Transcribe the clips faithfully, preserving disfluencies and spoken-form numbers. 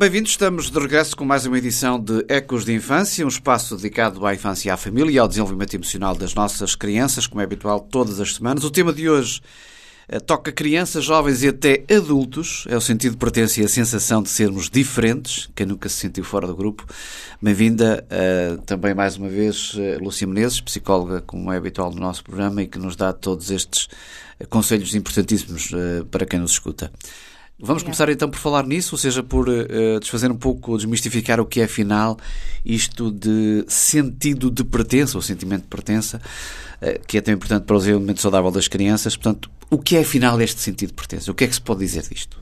Bem-vindos, estamos de regresso com mais uma edição de Ecos de Infância, um espaço dedicado à infância e à família e ao desenvolvimento emocional das nossas crianças, como é habitual todas as semanas. O tema de hoje eh, toca crianças, jovens e até adultos. É o sentido de pertença e a sensação de sermos diferentes. Quem nunca se sentiu fora do grupo. Bem-vinda uh, também mais uma vez, uh, Lúcia Menezes, psicóloga, como é habitual no nosso programa e que nos dá todos estes uh, conselhos importantíssimos uh, para quem nos escuta. Vamos começar então por falar nisso, ou seja, por uh, desfazer um pouco, desmistificar o que é afinal isto de sentido de pertença, ou sentimento de pertença, uh, que é tão importante para o desenvolvimento saudável das crianças. Portanto, o que é afinal este sentido de pertença? O que é que se pode dizer disto?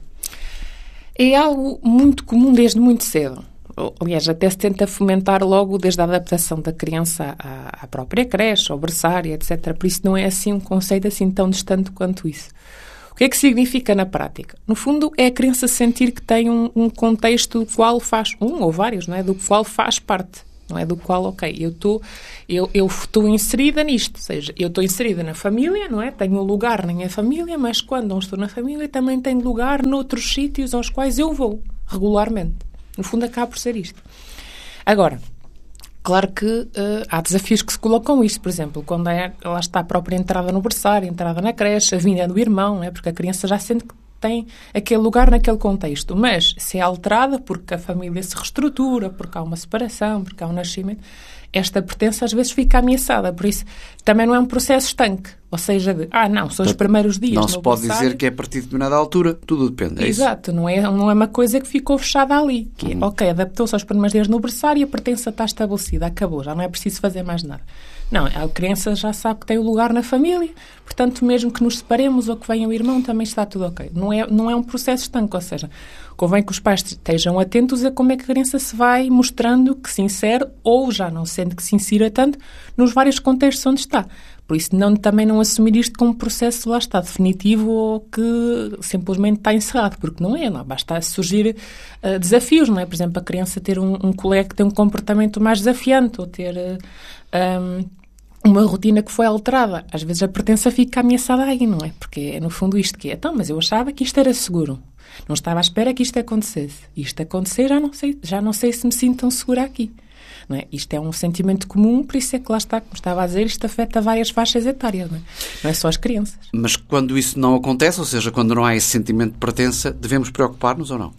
É algo muito comum desde muito cedo. Aliás, até se tenta fomentar logo desde a adaptação da criança à, à própria creche, ao berçário, etcétera. Por isso não é assim um conceito assim tão distante quanto isso. O que é que significa na prática? No fundo, é a criança sentir que tem um, um contexto do qual faz, um ou vários, não é? Do qual faz parte, não é? Do qual, ok, eu estou eu, eu estou inserida nisto, ou seja, eu estou inserida na família, não é? Tenho um lugar na minha família, mas quando não estou na família também tenho lugar noutros sítios aos quais eu vou, regularmente. No fundo, acaba por ser isto. Agora, claro que uh, há desafios que se colocam isto, por exemplo, quando é, lá está a própria entrada no berçário, a entrada na creche, a vinda do irmão, é? Porque a criança já sente que tem aquele lugar naquele contexto, mas se é alterada porque a família se reestrutura, porque há uma separação, porque há um nascimento, esta pertença às vezes fica ameaçada, por isso também não é um processo estanque, ou seja, de, ah não, são os primeiros dias não no se pode berçário. Dizer que é a partir de determinada altura, tudo depende, é Exato, isso? não é, não é uma coisa que ficou fechada ali, que uhum. é, ok, adaptou-se aos primeiros dias no berçário e a pertença está estabelecida, acabou, já não é preciso fazer mais nada. Não, a criança já sabe que tem o lugar na família, portanto, mesmo que nos separemos ou que venha o irmão, também está tudo ok. Não é, não é um processo estanque, ou seja, convém que os pais estejam atentos a como é que a criança se vai mostrando que se insere ou já não sente que se insira tanto nos vários contextos onde está. Por isso, não, também não assumir isto como processo, lá está, definitivo ou que simplesmente está encerrado, porque não é, não. Basta surgir uh, desafios, não é? Por exemplo, a criança ter um, um colega que tem um comportamento mais desafiante ou ter uh, um, uma rotina que foi alterada. Às vezes a pertença fica ameaçada aí, não é? Porque é no fundo isto que é. Então, mas eu achava que isto era seguro. Não estava à espera que isto acontecesse. Isto acontecer, já não sei, já não sei se me sinto tão segura aqui. Não é? Isto é um sentimento comum, por isso é que lá está, como estava a dizer, isto afeta várias faixas etárias, não é? Não é só as crianças. Mas quando isso não acontece, ou seja, quando não há esse sentimento de pertença, devemos preocupar-nos ou não?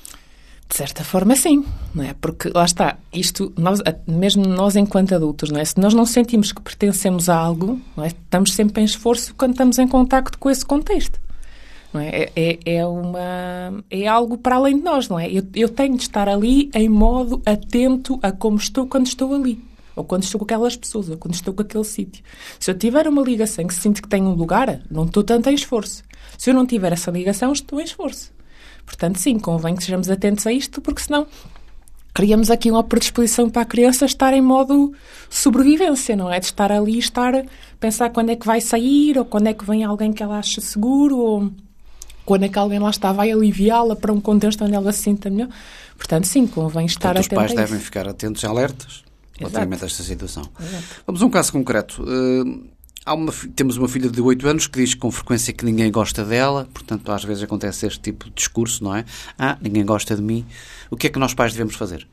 De certa forma, sim, não é? Porque, lá está, isto, nós, mesmo nós enquanto adultos, não é? Se nós não sentimos que pertencemos a algo, não é? Estamos sempre em esforço quando estamos em contacto com esse contexto. Não é? É, é, uma, é algo para além de nós, não é? Eu, eu tenho de estar ali em modo atento a como estou quando estou ali. Ou quando estou com aquelas pessoas, ou quando estou com aquele sítio. Se eu tiver uma ligação que sinto que tenho um lugar, não estou tanto em esforço. Se eu não tiver essa ligação, estou em esforço. Portanto, sim, convém que sejamos atentos a isto, porque senão criamos aqui uma predisposição para a criança estar em modo sobrevivência, não é? De estar ali e estar a pensar quando é que vai sair, ou quando é que vem alguém que ela acha seguro, ou quando é que alguém lá está, vai aliviá-la para um contexto onde ela se sinta melhor. Portanto, sim, convém estar atento a isso. Os pais devem ficar atentos e alertas relativamente a esta situação. Exato. Vamos a um caso concreto. Uh, há uma, temos uma filha de oito anos que diz com frequência que ninguém gosta dela, portanto, às vezes acontece este tipo de discurso, não é? Ah, ninguém gosta de mim. O que é que nós pais devemos fazer?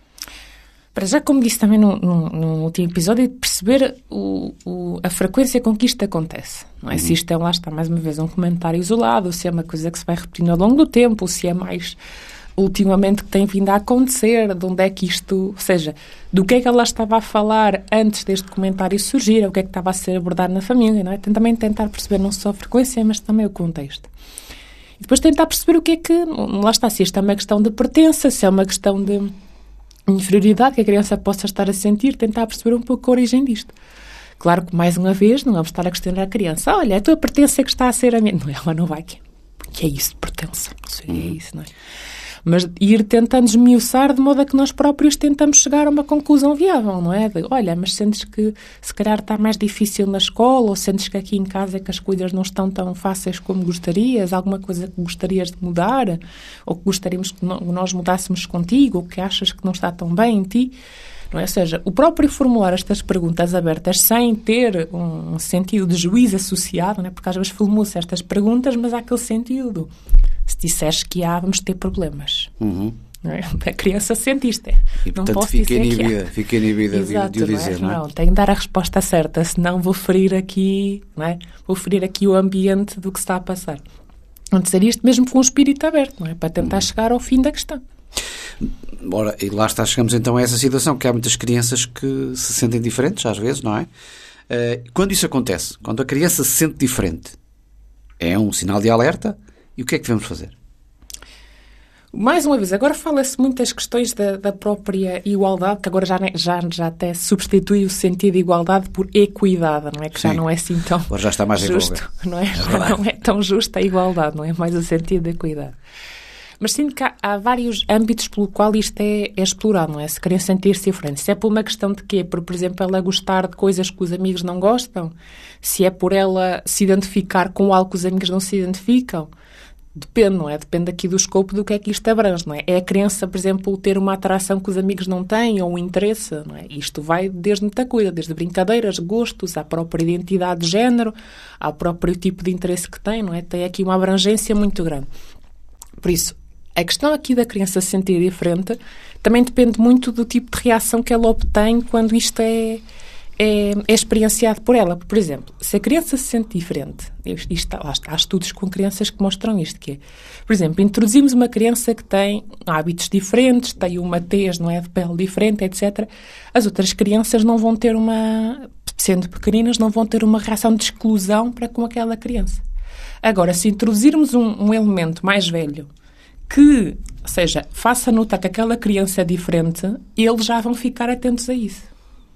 Para já, como disse também no, no, no último episódio, perceber o, o, a frequência com que isto acontece. Não é? Uhum. Se isto é, lá está, mais uma vez, um comentário isolado, se é uma coisa que se vai repetindo ao longo do tempo, se é mais ultimamente que tem vindo a acontecer, de onde é que isto... Ou seja, do que é que ela estava a falar antes deste comentário surgir, o que é que estava a ser abordado na família, não é? Também tentar perceber não só a frequência, mas também o contexto. E depois tentar perceber o que é que... Lá está, se isto é uma questão de pertença, se é uma questão de inferioridade que a criança possa estar a sentir, tentar perceber um pouco a origem disto. Claro que, mais uma vez, não vamos estar a questionar a criança. Olha, a tua pertença é que está a ser a minha... Não, ela não vai. Que, que é isso de pertença? Não sei, é isso, não é? Mas ir tentando esmiuçar de modo a que nós próprios tentamos chegar a uma conclusão viável, não é? De, olha, mas sentes que se calhar está mais difícil na escola, ou sentes que aqui em casa é que as coisas não estão tão fáceis como gostarias, alguma coisa que gostarias de mudar, ou que gostaríamos que nós mudássemos contigo, ou que achas que não está tão bem em ti. Não é? Ou seja, o próprio formular estas perguntas abertas sem ter um sentido de juízo associado, não é? Porque às vezes formula-se estas perguntas, mas há aquele sentido. Se disseres que há, vamos ter problemas. Uhum. Não é? A criança sente isto. É. E, não portanto, posso fica dizer inibida, que é. fica inibida Exato, de, de o dizer, não é? Não, tenho de dar a resposta certa, senão vou ferir aqui, não é? Vou ferir aqui o ambiente do que está a passar. Não dizer isto mesmo com o espírito aberto, não é? Para tentar hum. chegar ao fim da questão. Ora, e lá está, chegamos então a essa situação, que há muitas crianças que se sentem diferentes, às vezes, não é? Uh, quando isso acontece, quando a criança se sente diferente, é um sinal de alerta, e o que é que devemos fazer? Mais uma vez, agora fala-se muitas questões da, da própria igualdade, que agora já, já, já até substitui o sentido de igualdade por equidade, não é? Que Sim. já não é assim tão agora já está mais justo, não é? é já não é tão justa a igualdade, não é? Mais o sentido de equidade. Mas sinto que há, há vários âmbitos pelo qual isto é, é explorado, não é? Se querem sentir-se diferentes. Se é por uma questão de quê? Por, por exemplo, ela gostar de coisas que os amigos não gostam? Se é por ela se identificar com algo que os amigos não se identificam? Depende, não é? Depende aqui do escopo do que é que isto abrange, não é? É a criança, por exemplo, ter uma atração que os amigos não têm ou um interesse, não é? Isto vai desde muita coisa, desde brincadeiras, gostos, à própria identidade de género, ao próprio tipo de interesse que tem, não é? Tem aqui uma abrangência muito grande. Por isso, a questão aqui da criança se sentir diferente também depende muito do tipo de reação que ela obtém quando isto é... É, é experienciado por ela. Por exemplo, se a criança se sente diferente, isto, isto, lá está, há estudos com crianças que mostram isto, que é, por exemplo, introduzimos uma criança que tem hábitos diferentes, tem uma tez, não é, de pele diferente, etcétera. As outras crianças não vão ter uma, sendo pequeninas, não vão ter uma reação de exclusão para com aquela criança. Agora, se introduzirmos um, um elemento mais velho que, ou seja, faça notar que aquela criança é diferente, eles já vão ficar atentos a isso.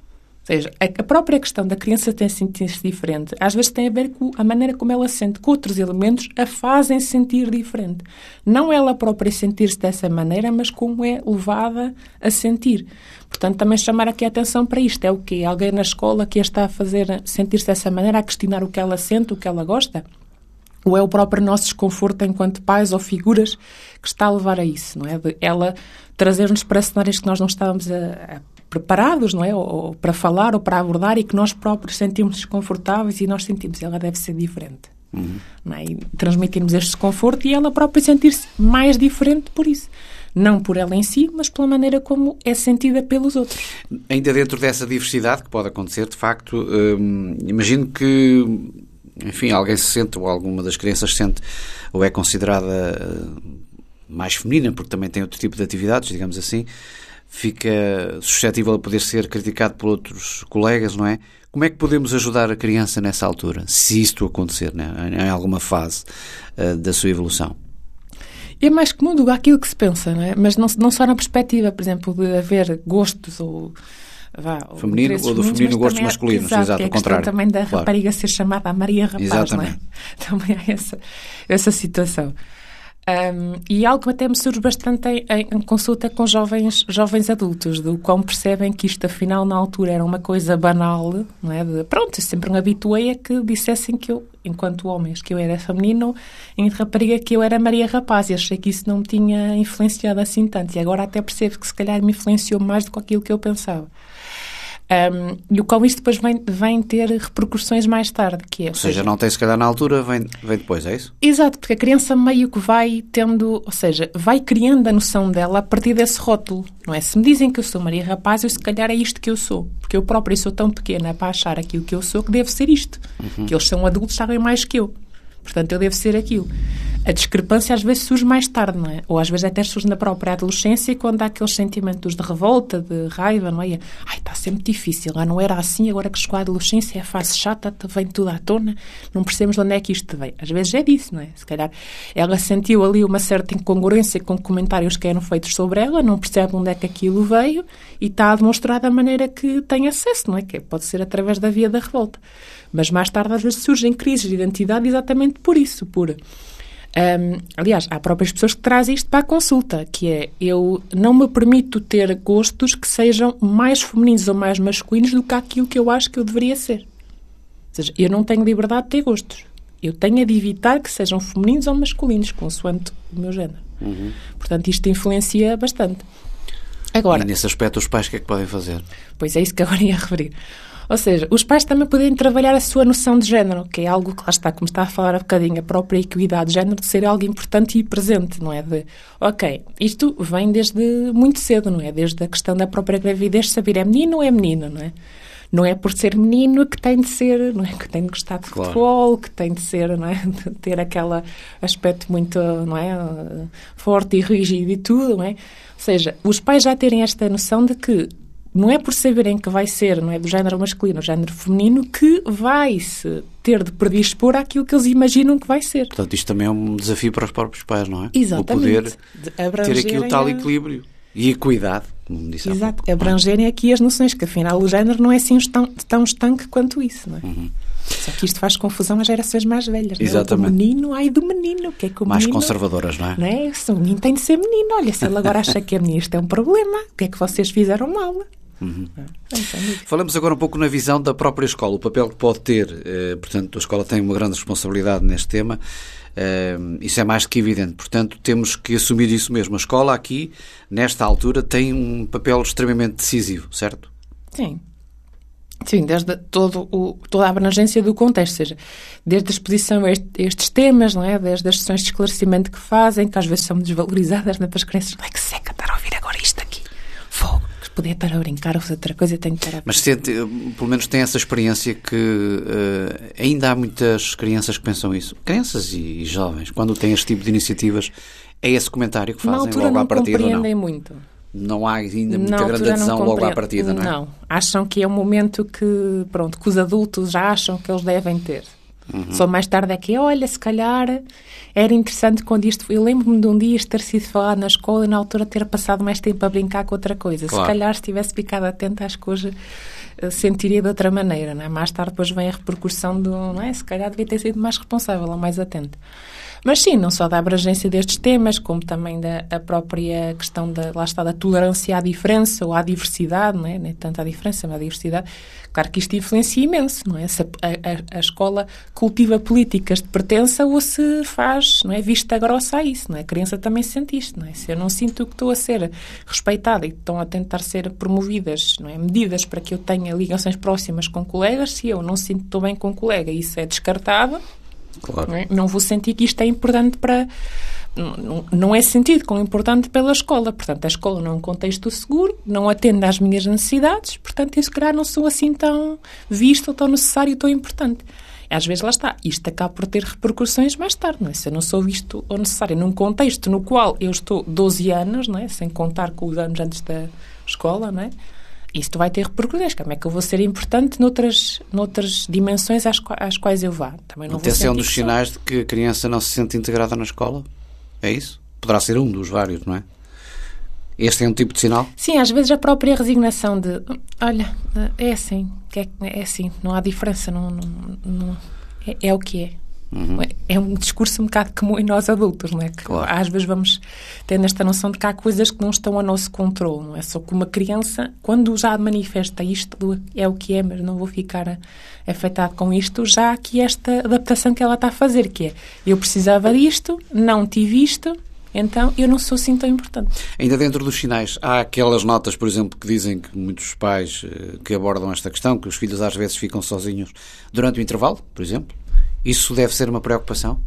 Ou seja, a própria questão da criança ter sentir-se diferente, às vezes tem a ver com a maneira como ela sente, que outros elementos a fazem sentir diferente. Não ela própria sentir-se dessa maneira, mas como é levada a sentir. Portanto, também chamar aqui a atenção para isto. É o quê? Alguém na escola que a está a fazer sentir-se dessa maneira, a questionar o que ela sente, o que ela gosta? Ou é o próprio nosso desconforto enquanto pais ou figuras que está a levar a isso, não é? De ela trazer-nos para cenários que nós não estávamos a, a preparados, não é? Ou, ou para falar ou para abordar e que nós próprios sentimos desconfortáveis e nós sentimos ela deve ser diferente. Uhum. Não é? E transmitimos este desconforto e ela própria sentir-se mais diferente por isso. Não por ela em si, mas pela maneira como é sentida pelos outros. Ainda dentro dessa diversidade que pode acontecer, de facto, hum, imagino que, enfim, alguém se sente, ou alguma das crianças se sente, ou é considerada mais feminina, porque também tem outro tipo de atividades, digamos assim, fica suscetível a poder ser criticado por outros colegas, não é? Como é que podemos ajudar a criança nessa altura, se isto acontecer, né? Em alguma fase uh, da sua evolução? É mais comum do que aquilo que se pensa, não é? Mas não, não só na perspectiva, por exemplo, de haver gostos ou... Vá, feminino ou do feminino gostos masculinos, exato, exato, ao contrário. Também da claro. rapariga ser chamada a Maria Rapaz, exatamente. Não é? Também há essa, essa situação. Um, e algo que até me surge bastante em, em consulta com jovens, jovens adultos, do quão percebem que isto afinal na altura era uma coisa banal, não é? De, pronto, eu sempre me habituei a que dissessem que eu, enquanto homens, que eu era feminino, em rapariga que eu era Maria Rapaz, e achei que isso não me tinha influenciado assim tanto, e agora até percebo que se calhar me influenciou mais do que aquilo que eu pensava. Um, e o qual isto depois vem, vem ter repercussões mais tarde. Que é, ou seja, não tem se calhar na altura, vem, vem depois, é isso? Exato, porque a criança meio que vai tendo, ou seja, vai criando a noção dela a partir desse rótulo, não é? Se me dizem que eu sou Maria Rapaz, eu se calhar é isto que eu sou, porque eu própria sou tão pequena para achar aquilo que eu sou que devo ser isto, uhum. Que eles são adultos, sabem mais que eu. Portanto, eu devo ser aquilo. A discrepância às vezes surge mais tarde, não é? Ou às vezes até surge na própria adolescência, quando há aqueles sentimentos de revolta, de raiva, não é? Ai, está sempre difícil, lá não era assim, agora que chegou a adolescência é fase chata, vem tudo à tona, não percebemos de onde é que isto vem. Às vezes é disso, não é? Se calhar ela sentiu ali uma certa incongruência com comentários que eram feitos sobre ela, não percebe onde é que aquilo veio e está a demonstrar da maneira que tem acesso, não é? Que pode ser através da via da revolta. Mas mais tarde às vezes surgem crises de identidade exatamente por isso, por... Um, aliás, há próprias pessoas que trazem isto para a consulta, que é, eu não me permito ter gostos que sejam mais femininos ou mais masculinos do que aquilo que eu acho que eu deveria ser. Ou seja, eu não tenho liberdade de ter gostos. Eu tenho de evitar que sejam femininos ou masculinos, consoante o meu género. Uhum. Portanto, isto influencia bastante. Agora, e nesse aspecto, os pais o que é que podem fazer? Pois é isso que agora ia referir. Ou seja, os pais também podem trabalhar a sua noção de género, que é algo que lá está, como está a falar há bocadinho, a própria equidade de género, de ser algo importante e presente, não é? De, ok, isto vem desde muito cedo, não é? Desde a questão da própria gravidez, saber é menino ou é menina, não é? Não é por ser menino que tem de ser, não é? Que tem de gostar de claro. futebol, que tem de ser, não é? De ter aquele aspecto muito, não é? Forte e rígido e tudo, não é? Ou seja, os pais já terem esta noção de que não é por saberem que vai ser, não é, do género masculino ou género feminino, que vai-se ter de predispor àquilo que eles imaginam que vai ser. Portanto, isto também é um desafio para os próprios pais, não é? Exatamente. O poder ter aqui o tal a... equilíbrio e equidade, como disse há Exato. pouco. Abrangerem aqui as noções, que afinal o género não é assim tão, tão estanque quanto isso, não é? Uhum. Só que isto faz confusão às gerações mais velhas. Exatamente. Não é? Do menino, ai do menino. O que é que o mais menino, conservadoras, não é? Não é? O menino tem de ser menino. Olha, se ele agora acha que é menino, isto é um problema. O que é que vocês fizeram mal? Uhum. Falamos agora um pouco na visão da própria escola, o papel que pode ter, eh, portanto a escola tem uma grande responsabilidade neste tema, eh, isso é mais que evidente, portanto temos que assumir isso mesmo. A escola aqui, nesta altura, tem um papel extremamente decisivo, certo? Sim. Sim, desde todo o, toda a abrangência do contexto, ou seja, desde a exposição a este, estes temas, não é? Desde as sessões de esclarecimento que fazem, que às vezes são desvalorizadas, não é? Para as crianças, não é que seca estar a ouvir agora isto aqui, fogo. Poder estar a brincar ou fazer outra coisa, tenho que estar a... Mas sente, pelo menos tem essa experiência que uh, ainda há muitas crianças que pensam isso. Crianças e, e jovens, quando têm este tipo de iniciativas, é esse comentário que fazem logo à partida, ou não? Na altura não compreendem muito. Não há ainda muita grande adesão logo à partida, não é? Não. Acham que é um momento que, pronto, que os adultos já acham que eles devem ter. Uhum. Só mais tarde é que, olha, se calhar era interessante quando isto... Eu lembro-me de um dia isto ter sido falado na escola e na altura ter passado mais tempo a brincar com outra coisa. Claro. Se calhar se tivesse ficado atento, acho que hoje uh, sentiria de outra maneira, não é? Mais tarde depois vem a repercussão do... Não é? Se calhar devia ter sido mais responsável ou mais atento. Mas sim, não só da abrangência destes temas, como também da a própria questão da, lá está, da tolerância à diferença ou à diversidade, não é? Nem tanto à diferença, mas à diversidade. Claro que isto influencia imenso, não é? Se a, a, a escola cultiva políticas de pertença ou se faz, não é? Vista grossa a isso, não é? A criança também sente isto, não é? Se eu não sinto que estou a ser respeitada e estão a tentar ser promovidas, não é? Medidas para que eu tenha ligações próximas com colegas, se eu não sinto que estou bem com um colega e isso é descartado, claro. Não é? Não vou sentir que isto é importante para... Não, não é sentido como importante pela escola. Portanto, a escola não é um contexto seguro, não atende às minhas necessidades, portanto, eu se calhar não sou assim tão visto, tão necessário, tão importante. Às vezes, lá está, isto acaba por ter repercussões mais tarde, não é? Se eu não sou visto ou necessário num contexto no qual eu estou doze anos, não é? Sem contar com os anos antes da escola, não é? Isto vai ter repercussões. Como é que eu vou ser importante noutras, noutras dimensões às, às quais eu vá? Também não Até vou é um dos sinais de que a criança não se sente integrada na escola? É isso? Poderá ser um dos vários, não é? Este é um tipo de sinal? Sim, às vezes a própria resignação de olha, é assim, é assim, não há diferença, não, não, não é, é o que é. Uhum. É um discurso um bocado comum em nós adultos, não é? Que claro. Às vezes vamos tendo esta noção de que há coisas que não estão a nosso controle, não é? Só que uma criança, quando já manifesta isto, é o que é, mas não vou ficar afetado com isto, já há aqui esta adaptação que ela está a fazer, que é, eu precisava disto, não tive isto, então eu não sou assim tão importante. Ainda dentro dos sinais, há aquelas notas, por exemplo, que dizem que muitos pais que abordam esta questão, que os filhos às vezes ficam sozinhos durante o intervalo, por exemplo. Isso deve ser uma preocupação?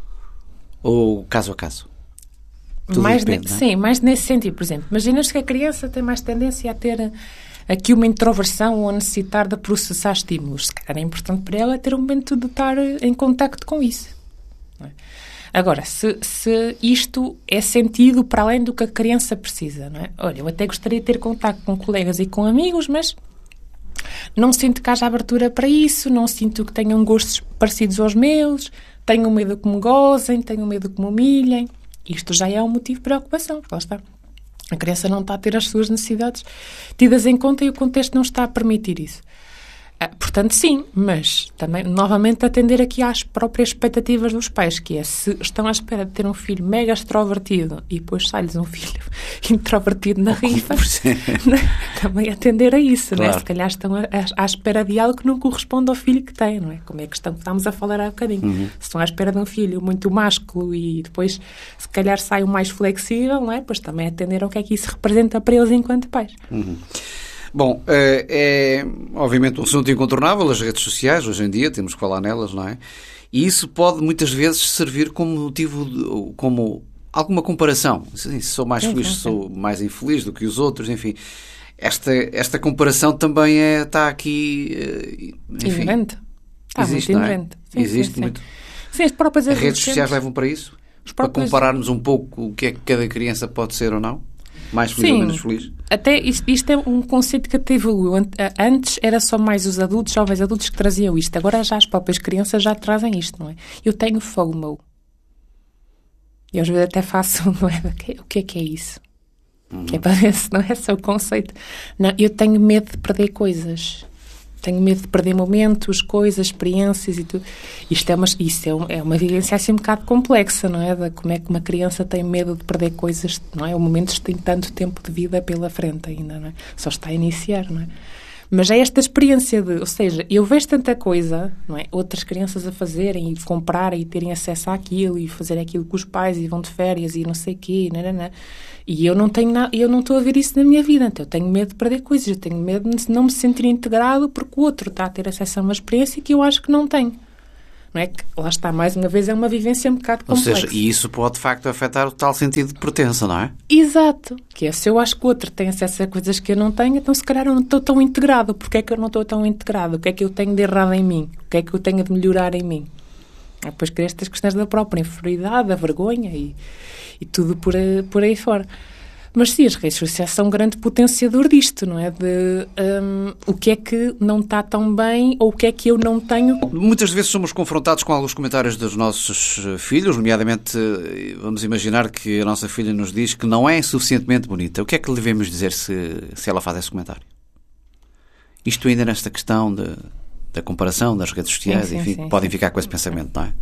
Ou caso a caso? Tudo mais depende, ne- não é? Sim, mais nesse sentido. Por exemplo, imaginas que a criança tem mais tendência a ter aqui uma introversão ou a necessitar de processar estímulos. Se calhar é importante para ela ter um momento de estar em contacto com isso. Não é? Agora, se, se isto é sentido para além do que a criança precisa, não é? Olha, eu até gostaria de ter contacto com colegas e com amigos, mas não sinto que haja abertura para isso, não sinto que tenham gostos parecidos aos meus, tenho medo que me gozem, tenho medo que me humilhem. Isto já é um motivo de preocupação, porque lá está. A criança não está a ter as suas necessidades tidas em conta e o contexto não está a permitir isso. Ah, portanto, sim, mas também, novamente, atender aqui às próprias expectativas dos pais, que é, se estão à espera de ter um filho mega extrovertido e depois sai-lhes um filho introvertido na rifa, também atender a isso, claro. Não é? Se calhar estão à, à espera de algo que não corresponde ao filho que têm, não é? Como é a questão que estamos a falar há bocadinho. Uhum. Se estão à espera de um filho muito másculo e depois, se calhar, sai o mais flexível, não é? Pois também atender ao que é que isso representa para eles enquanto pais. Uhum. Bom, é, é obviamente um assunto incontornável, as redes sociais, hoje em dia, temos que falar nelas, não é? E isso pode muitas vezes servir como motivo, de, como alguma comparação. Se sou mais feliz, se sou mais infeliz do que os outros, enfim. Esta, esta comparação também é, está aqui... Enfim, inerente. Está existe, muito inerente. Sim, existe sim. muito. Sim, as próprias as redes sociais levam para isso? Os Para próprios... compararmos um pouco o que é que cada criança pode ser ou não? Mais feliz sim, ou menos feliz? Até isto, isto é um conceito que até evoluiu. Antes era só mais os adultos, jovens adultos que traziam isto. Agora já as próprias crianças já trazem isto, não é? Eu tenho FOMO. E às vezes até faço, não é? O que é que é isso? Uhum. Que é para ver se não é só o conceito. Não, eu tenho medo de perder coisas. Tenho medo de perder momentos, coisas, experiências e tudo. Isto é uma, isto é, um, é uma vivência assim um bocado complexa, não é? De como é que uma criança tem medo de perder coisas, não é? O momentos tem tanto tempo de vida pela frente ainda, não é? Só está a iniciar, não é? Mas é esta experiência de, ou seja, eu vejo tanta coisa, não é? Outras crianças a fazerem e comprarem e terem acesso àquilo e fazer aquilo com os pais e vão de férias e não sei o quê, não, não, não. E eu não tenho nada, eu não estou a ver isso na minha vida, então eu tenho medo de perder coisas, eu tenho medo de não me sentir integrado porque o outro está a ter acesso a uma experiência que eu acho que não tenho. Não é? Que, lá está, mais uma vez, é uma vivência um bocado complexa. Ou seja, e isso pode, de facto, afetar o tal sentido de pertença, não é? Exato. Que é, se eu acho que o outro tem acesso a coisas que eu não tenho, então se calhar eu não estou tão integrado. Porquê é que eu não estou tão integrado? O que é que eu tenho de errado em mim? O que é que eu tenho de melhorar em mim? É, depois que estas questões da própria inferioridade, da vergonha e, e tudo por aí, por aí fora. Mas sim, as redes sociais são um grande potenciador disto, não é? De um, o que é que não está tão bem ou o que é que eu não tenho. Muitas vezes somos confrontados com alguns comentários dos nossos filhos, nomeadamente, vamos imaginar que a nossa filha nos diz que não é suficientemente bonita. O que é que lhe devemos dizer se, se ela faz esse comentário? Isto ainda nesta questão de, da comparação das redes sociais, sim, sim, enfim, sim, podem sim. ficar com esse pensamento, não é?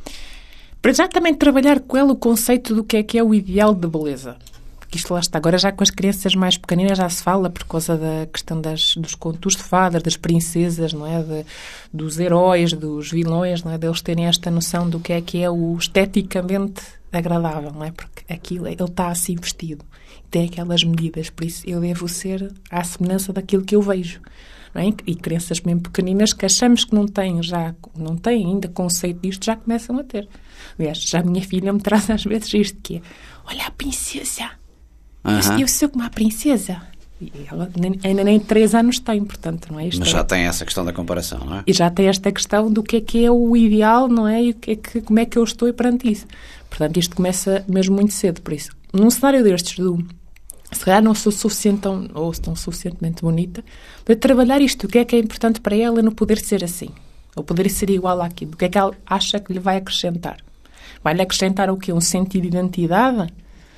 Para já também trabalhar com ela o conceito do que é que é o ideal de beleza. Isto lá está. Agora já com as crianças mais pequeninas já se fala por causa da questão das, dos contos de fadas, das princesas, não é? De, dos heróis, dos vilões, não é? Deles terem esta noção do que é que é o esteticamente agradável, não é? Porque aquilo, ele está assim vestido, tem aquelas medidas, por isso eu devo ser à semelhança daquilo que eu vejo. Não é? E crianças mesmo pequeninas que achamos que não têm, já, não têm ainda conceito disto, já começam a ter. Aliás, já a minha filha me traz às vezes isto, que é, olha a princesa. Uhum. Eu sou como a princesa. E ela ainda nem três anos tem, portanto, não é isto. Mas já tem essa questão da comparação, não é? E já tem esta questão do que é que é o ideal, não é? E o que é que, como é que eu estou perante isso. Portanto, isto começa mesmo muito cedo, por isso. Num cenário destes, do, se calhar não sou suficiente tão, ou tão suficientemente bonita, de trabalhar isto, o que é que é importante para ela no poder ser assim, ou poder ser igual àquilo, o que é que ela acha que lhe vai acrescentar. Vai-lhe acrescentar o quê? Um sentido de identidade?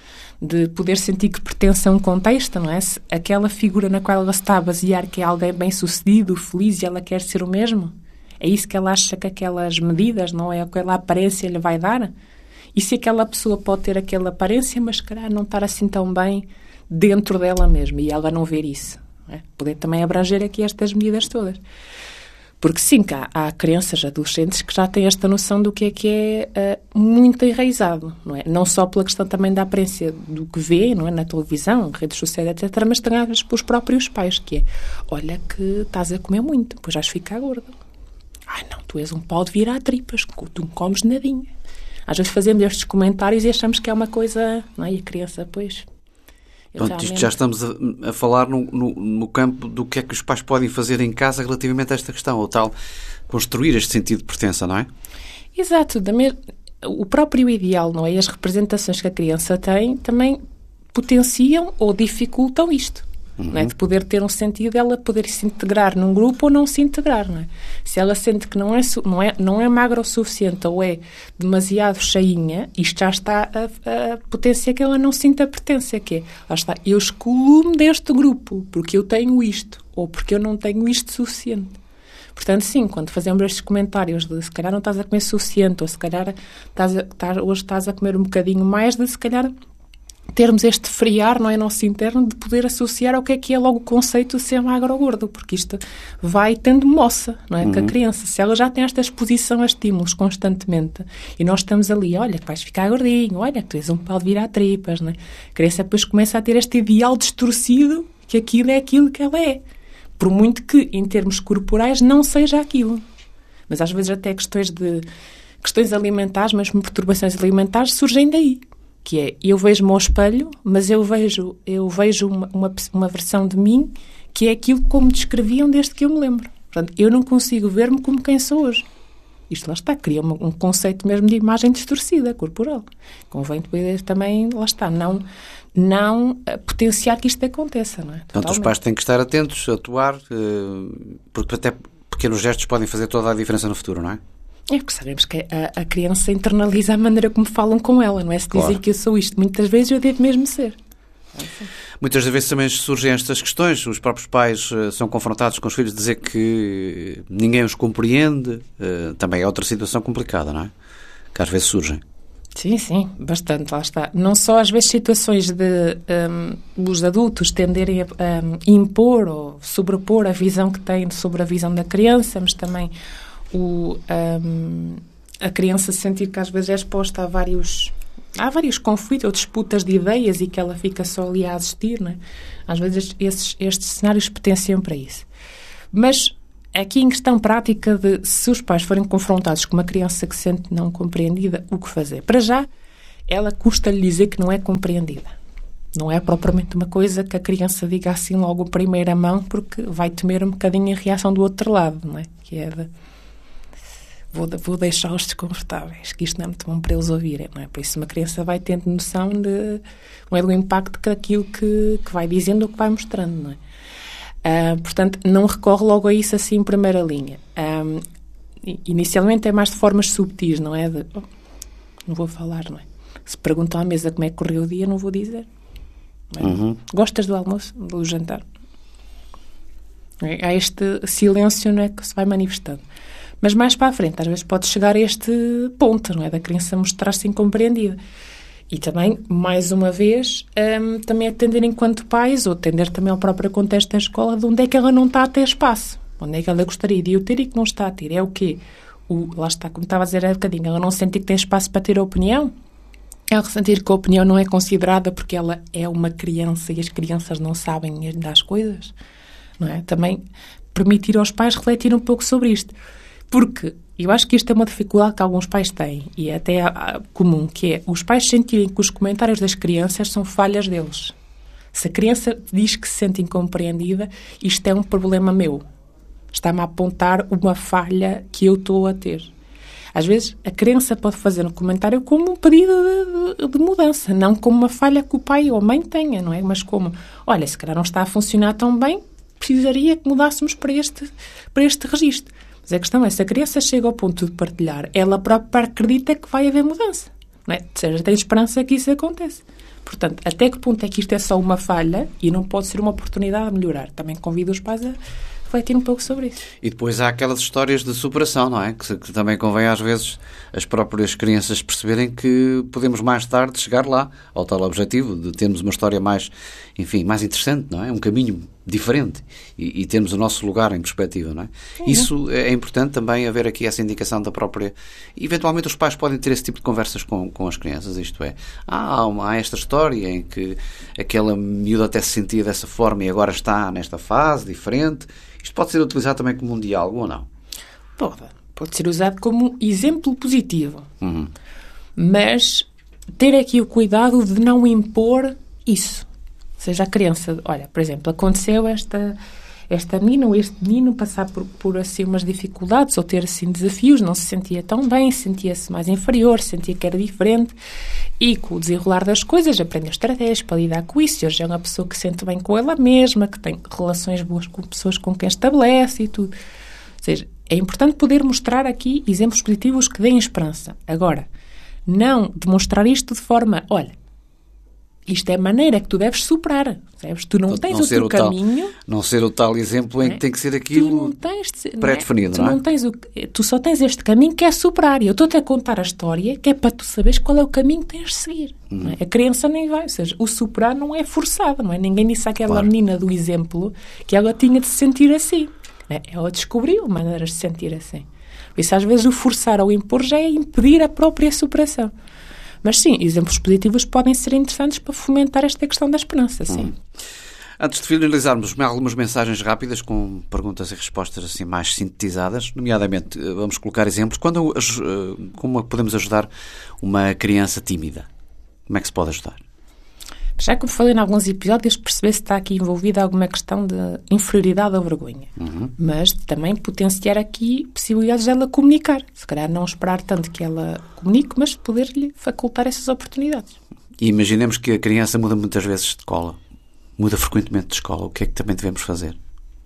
De poder sentir que pertence a um contexto, não é? Se aquela figura na qual ela se está a basear, que é alguém bem-sucedido, feliz, e ela quer ser o mesmo? É isso que ela acha que aquelas medidas, não é? Aquela aparência lhe vai dar? E se aquela pessoa pode ter aquela aparência, mas se calhar não estar assim tão bem dentro dela mesma, e ela não ver isso? Não é? Poder também abranger aqui estas medidas todas. Porque sim, que há, há crianças, adolescentes que já têm esta noção do que é que é uh, muito enraizado, não é? Não só pela questão também da aparência do que vê, não é? Na televisão, redes sociais, etcétera, mas também pelos próprios pais, que é, olha que estás a comer muito, depois vais ficar gorda. Ai não, tu és um pau de virar tripas, tu não comes nadinha. Às vezes fazemos estes comentários e achamos que é uma coisa, não é? E a criança, pois... Pronto, realmente... Isto já estamos a, a falar no, no, no campo do que é que os pais podem fazer em casa relativamente a esta questão, ou tal, construir este sentido de pertença, não é? Exato. Também, o próprio ideal, não é? E as representações que a criança tem também potenciam ou dificultam isto. Uhum. Não é? De poder ter um sentido, ela poder se integrar num grupo ou não se integrar, não é? Se ela sente que não é, não é, não é magra o suficiente ou é demasiado cheinha, isto já está a, a potência que ela não sinta a pertença, que é, lá está, eu excluo-me deste grupo porque eu tenho isto ou porque eu não tenho isto suficiente. Portanto, sim, quando fazemos estes comentários de se calhar não estás a comer suficiente ou se calhar estás a, estás, hoje estás a comer um bocadinho mais, de se calhar termos este friar, não é, nosso interno, de poder associar ao que é que é logo o conceito de ser magro ou gordo, porque isto vai tendo moça, não é? Uhum. Que a criança, se ela já tem esta exposição a estímulos constantemente, e nós estamos ali, olha, que vais ficar gordinho, olha, que tu és um pau de virar tripas, não é? A criança depois começa a ter este ideal distorcido que aquilo é aquilo que ela é. Por muito que, em termos corporais, não seja aquilo. Mas às vezes até questões de questões alimentares, mesmo perturbações alimentares, surgem daí. Que é, eu vejo-me ao espelho, mas eu vejo, eu vejo uma, uma, uma versão de mim que é aquilo como descreviam desde que eu me lembro. Portanto, eu não consigo ver-me como quem sou hoje. Isto lá está, cria um, um conceito mesmo de imagem distorcida, corporal. Convém depois também, lá está, não, não potenciar que isto aconteça, não é? Portanto, os pais têm que estar atentos, a atuar, porque até pequenos gestos podem fazer toda a diferença no futuro, não é? É, porque sabemos que a, a criança internaliza a maneira como falam com ela, não é? Se dizem claro. Que eu sou isto, muitas vezes eu devo mesmo ser. É Muitas vezes também surgem estas questões, os próprios pais uh, são confrontados com os filhos, dizer que ninguém os compreende, uh, também é outra situação complicada, não é? Que às vezes surgem. Sim, sim, bastante, lá está. Não só às vezes situações de um, os adultos tenderem a um, impor ou sobrepor a visão que têm sobre a visão da criança, mas também o, um, a criança sentir que às vezes é exposta a vários... Há vários conflitos ou disputas de ideias e que ela fica só ali a assistir, não é? Às vezes esses, estes cenários potenciam para isso. Mas aqui em questão prática de se os pais forem confrontados com uma criança que se sente não compreendida, o que fazer? Para já, ela custa-lhe dizer que não é compreendida. Não é propriamente uma coisa que a criança diga assim logo em primeira mão, porque vai temer um bocadinho a reação do outro lado, não é? Que é de... Vou, vou deixá-los desconfortáveis, que isto não é muito bom para eles ouvirem, não é? Por isso uma criança vai tendo noção de, não é, do impacto daquilo que, que vai dizendo ou que vai mostrando, não é? Uh, portanto, não recorre logo a isso assim em primeira linha. Um, inicialmente é mais de formas subtis, não é? De, oh, não vou falar, não é? Se perguntam à mesa como é que correu o dia, não vou dizer. Não é? Uhum. Gostas do almoço, do jantar? É, há este silêncio, não é, que se vai manifestando. Mas mais para a frente, às vezes pode chegar a este ponto, não é? Da criança mostrar-se incompreendida. E também, mais uma vez, um, também atender enquanto pais, ou atender também ao próprio contexto da escola, de onde é que ela não está a ter espaço. Onde é que ela gostaria de o ter e que não está a ter. É o quê? O, lá está, como estava a dizer há um bocadinho, ela não sentir que tem espaço para ter a opinião. Ela sentir que a opinião não é considerada porque ela é uma criança e as crianças não sabem das coisas. Não é? Também permitir aos pais refletir um pouco sobre isto. Porque eu acho que isto é uma dificuldade que alguns pais têm, e é até comum, que é os pais sentirem que os comentários das crianças são falhas deles. Se a criança diz que se sente incompreendida, isto é um problema meu. Está-me a apontar uma falha que eu estou a ter. Às vezes, a criança pode fazer um comentário como um pedido de, de, de mudança, não como uma falha que o pai ou a mãe tenha, não é? Mas como, olha, se calhar não está a funcionar tão bem, precisaria que mudássemos para este, para este registro. Mas a questão é, se a criança chega ao ponto de partilhar, ela própria acredita que vai haver mudança. Não é? Ou seja, tem esperança que isso aconteça. Portanto, até que ponto é que isto é só uma falha e não pode ser uma oportunidade de melhorar? Também convido os pais a refletir um pouco sobre isso. E depois há aquelas histórias de superação, não é? Que, que também convém às vezes as próprias crianças perceberem que podemos mais tarde chegar lá, ao tal objetivo de termos uma história mais, enfim, mais interessante, não é? Um caminho diferente e, e termos o nosso lugar em perspectiva, não é? Uhum. Isso é importante também, haver aqui essa indicação da própria... Eventualmente os pais podem ter esse tipo de conversas com, com as crianças, isto é, ah, há, uma, há esta história em que aquela miúda até se sentia dessa forma e agora está nesta fase diferente. Isto pode ser utilizado também como um diálogo ou não? Pode. Pode ser usado como exemplo positivo. Uhum. Mas ter aqui o cuidado de não impor isso. Ou seja, a criança, olha, por exemplo, aconteceu esta, esta menina ou este menino passar por, por assim umas dificuldades ou ter assim desafios, não se sentia tão bem, sentia-se mais inferior, sentia que era diferente e com o desenrolar das coisas aprendeu estratégias para lidar com isso. Hoje é uma pessoa que se sente bem com ela mesma, que tem relações boas com pessoas com quem estabelece e tudo. Ou seja, é importante poder mostrar aqui exemplos positivos que deem esperança. Agora, não demonstrar isto de forma, olha, isto é a maneira que tu deves superar. Sabes? Tu não tens não o teu o caminho. Tal, não ser o tal exemplo em que é? Tem que ser aquilo pré-definido, não é? Tu não tens o, tu só tens este caminho que é superar. E eu estou-te a contar a história que é para tu saberes qual é o caminho que tens de seguir. Hum. Não é? A criança nem vai. Ou seja, o superar não é forçado. Não é? Ninguém disse àquela claro. menina do exemplo que ela tinha de se sentir assim. Não é? Ela descobriu maneiras de se sentir assim. Por isso, às vezes, o forçar ou impor já é impedir a própria superação. Mas sim, exemplos positivos podem ser interessantes para fomentar esta questão da esperança, sim. Hum. Antes de finalizarmos, algumas mensagens rápidas com perguntas e respostas assim mais sintetizadas, nomeadamente, vamos colocar exemplos. Quando, como podemos ajudar uma criança tímida? Como é que se pode ajudar? Já como falei em alguns episódios, perceber se está aqui envolvida alguma questão de inferioridade ou vergonha. Uhum. Mas também potenciar aqui possibilidades dela comunicar. Se calhar não esperar tanto que ela comunique, mas poder-lhe facultar essas oportunidades. E imaginemos que a criança muda muitas vezes de escola. Muda frequentemente de escola. O que é que também devemos fazer?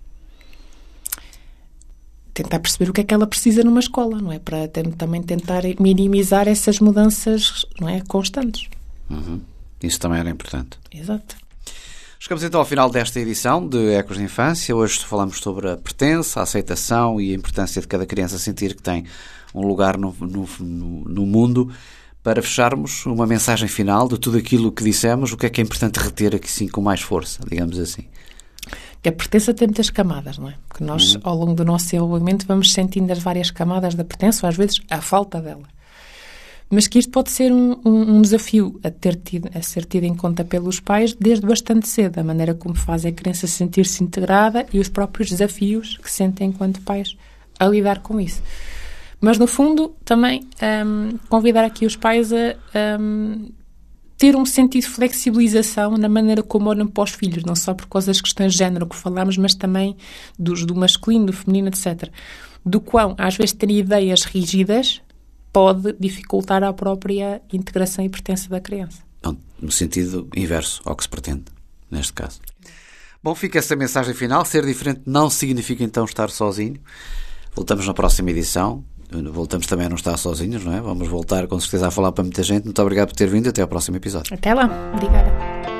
Tentar perceber o que é que ela precisa numa escola, não é? Para também tentar minimizar essas mudanças, não é, constantes. Uhum. Isso também era importante. Exato. Chegamos então ao final desta edição de Ecos de Infância. Hoje falamos sobre a pertença, a aceitação e a importância de cada criança sentir que tem um lugar no, no, no mundo. Para fecharmos, uma mensagem final de tudo aquilo que dissemos, o que é que é importante reter aqui sim com mais força, digamos assim? Que a pertença tem muitas camadas, não é? Porque nós, uhum. ao longo do nosso desenvolvimento, vamos sentindo as várias camadas da pertença, ou às vezes a falta dela. Mas que isto pode ser um, um, um desafio a, ter tido, a ser tido em conta pelos pais desde bastante cedo, a maneira como fazem a criança sentir-se integrada e os próprios desafios que sentem enquanto pais a lidar com isso. Mas, no fundo, também um, convidar aqui os pais a um, ter um sentido de flexibilização na maneira como olham para os filhos, não só por causa das questões de género que falámos, mas também dos, do masculino, do feminino, etcétera. Do quão, às vezes, ter ideias rígidas pode dificultar a própria integração e pertença da criança. Não, no sentido inverso ao que se pretende, neste caso. Bom, fica essa mensagem final. Ser diferente não significa, então, estar sozinho. Voltamos na próxima edição. Voltamos também a não estar sozinhos, não é? Vamos voltar, com certeza, a falar para muita gente. Muito obrigado por ter vindo e até ao próximo episódio. Até lá. Obrigada.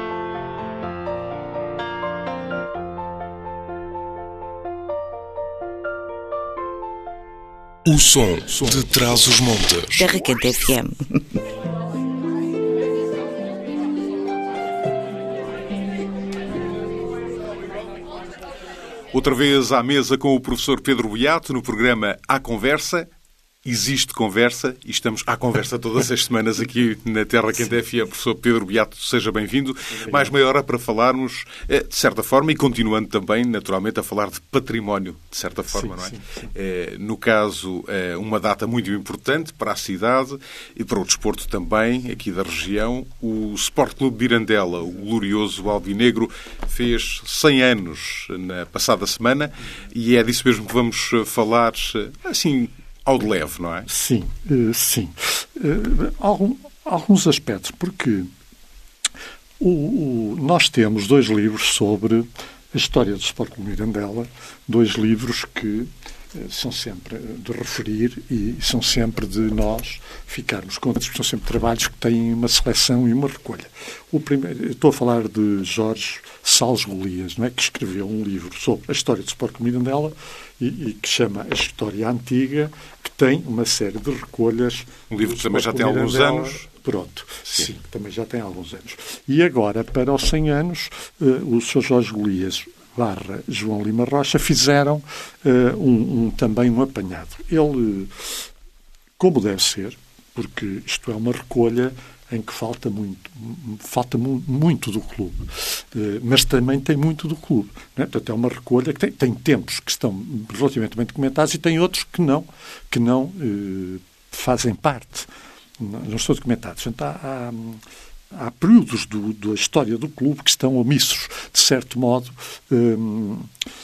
O som de Trás-os-Montes. Terra Quente F M. Outra vez à mesa com o professor Pedro Beato no programa À Conversa. Existe conversa e estamos à conversa todas as semanas aqui na Terra Quente F M. Professor Pedro Beato, seja bem-vindo. Mais meia hora para falarmos, de certa forma, e continuando também, naturalmente, a falar de património, de certa forma, sim, não é? Sim, sim. É, no caso, é uma data muito importante para a cidade e para o desporto também, aqui da região. O Sport Clube Mirandela, o glorioso alvinegro, fez cem anos na passada semana e é disso mesmo que vamos falar, assim, ao de leve, não é? Sim, sim. Algum, alguns aspectos, porque o, o, nós temos dois livros sobre a história do Sport Clube Mirandela, dois livros que são sempre de referir e são sempre de nós ficarmos contentes, porque são sempre trabalhos que têm uma seleção e uma recolha. O primeiro, estou a falar de Jorge Salles Golias, não é? Que escreveu um livro sobre a história do Sport Clube Mirandela e, e que chama A História Antiga, que tem uma série de recolhas. Um livro que também já tem alguns anos. Pronto, sim. sim, também já tem alguns anos. E agora, para os cem anos, uh, o senhor Jorge Golias barra João Lima Rocha fizeram uh, um, um, também um apanhado. Ele, como deve ser, porque isto é uma recolha em que falta muito, falta mu- muito do clube, uh, mas também tem muito do clube. Não é? Portanto, é uma recolha que tem, tem tempos que estão relativamente bem documentados e tem outros que não, que não uh, fazem parte, não, não estão documentados. Portanto, há, há Há períodos do, da história do clube que estão omissos, de certo modo. Hum,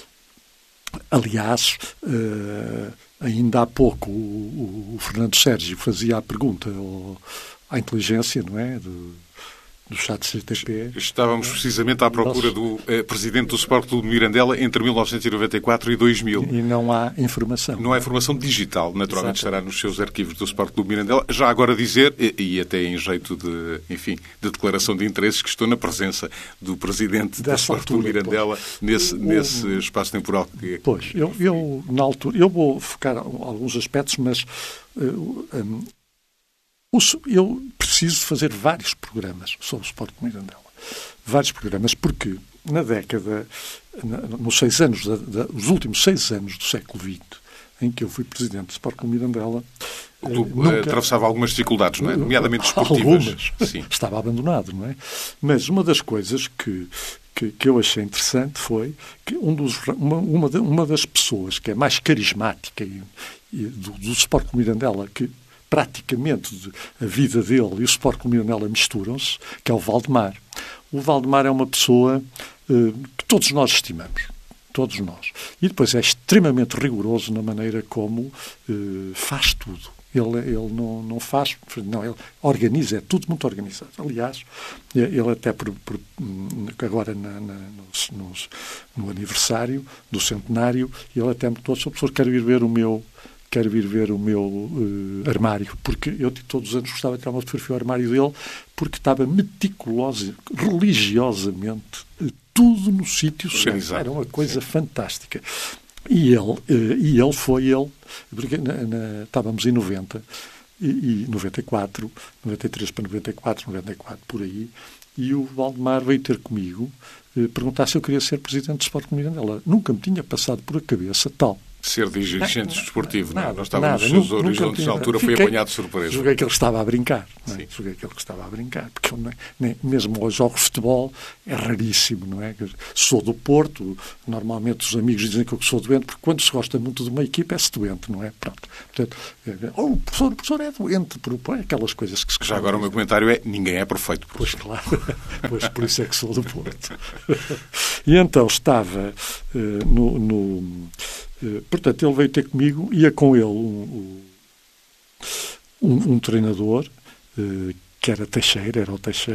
aliás, uh, ainda há pouco o, o Fernando Sérgio fazia a pergunta ao, à inteligência, não é? Do, do chat C T P. Estávamos precisamente à procura do eh, presidente do Sport Clube Mirandela entre mil novecentos e noventa e quatro e dois mil. E não há informação. Não há informação digital, naturalmente. Exatamente. Estará nos seus arquivos do Sport Clube Mirandela. Já agora dizer, e, e até em jeito de, enfim, de declaração de interesses, que estou na presença do presidente do Sport Clube Mirandela nesse, o, nesse o, espaço temporal. Que, pois, eu, eu, na altura, eu vou focar alguns aspectos, mas uh, um, eu preciso fazer vários programas sobre o Sport Clube Mirandela. Vários programas, porque na década, na, nos seis anos, da, da, os últimos seis anos do século vinte, em que eu fui presidente do Sport Clube Mirandela, o clube nunca, atravessava algumas dificuldades, não é? Nomeadamente esportivas. Algumas. Sim. Estava abandonado, não é? Mas uma das coisas que, que, que eu achei interessante foi que um dos, uma, uma, uma das pessoas que é mais carismática e, e do, do Sport Clube Mirandela, que praticamente a vida dele e o Sport Clube Mirandela misturam-se, que é o Valdemar. O Valdemar é uma pessoa uh, que todos nós estimamos. Todos nós. E depois é extremamente rigoroso na maneira como uh, faz tudo. Ele, ele não, não faz, não, ele organiza, é tudo muito organizado. Aliás, ele até por, por, agora na, na, no, no, no aniversário do centenário, ele até me falou, professor, quero ir ver o meu, quero vir ver o meu uh, armário, porque eu todos os anos gostava de tirar uma fotografia ao armário dele, porque estava meticuloso, religiosamente, tudo no sítio certo. Era uma coisa sim. fantástica. E ele, e ele foi ele, porque na, na, estávamos em noventa, e, e noventa e quatro, noventa e três para noventa e quatro, noventa e quatro, por aí, e o Valdemar veio ter comigo eh, perguntar se eu queria ser presidente do Sport Clube Mirandela. Nunca me tinha passado por a cabeça tal. Ser dirigente desportivo, nada, não é? Nós estávamos nos seus horizontes, na altura foi apanhado de surpresa. Joguei que ele estava a brincar. Não é? Joguei que ele estava a brincar. Porque eu, não é, nem, mesmo aos jogos de futebol é raríssimo, não é? Sou do Porto, normalmente os amigos dizem que eu sou doente, porque quando se gosta muito de uma equipa é-se doente, não é? Pronto. Portanto, oh, o professor, o professor é doente, por, por aquelas coisas que se Já agora o meu comentário é, ninguém é perfeito. Pois claro, pois, por isso é que sou do Porto. E então estava uh, no... no portanto, ele veio ter comigo, ia com ele um, um, um treinador, que era Teixeira, era o Teixeira,